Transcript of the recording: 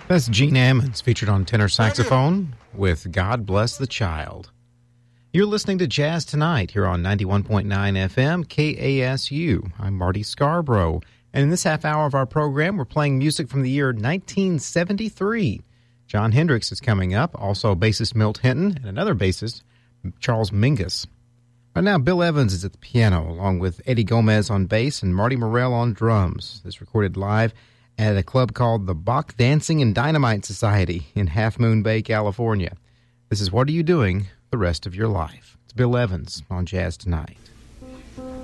That's Gene Ammons, featured on tenor saxophone with God Bless the Child. You're listening to Jazz Tonight here on 91.9 FM KASU. I'm Marty Scarborough, and in this half hour of our program, we're playing music from the year 1973. Jon Hendricks is coming up, also bassist Milt Hinton, and another bassist, Charles Mingus. Right now, Bill Evans is at the piano, along with Eddie Gomez on bass and Marty Morell on drums. This recorded live at a club called the Bach Dancing and Dynamite Society in Half Moon Bay, California. This is What Are You Doing the Rest of Your Life? It's Bill Evans on Jazz Tonight.